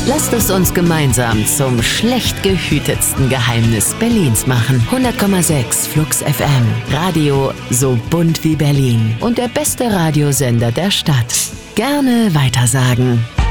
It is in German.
Lasst es uns gemeinsam zum schlecht gehütetsten Geheimnis Berlins machen. 100,6 Flux FM. Radio so bunt wie Berlin. Und der beste Radiosender der Stadt. Gerne weitersagen.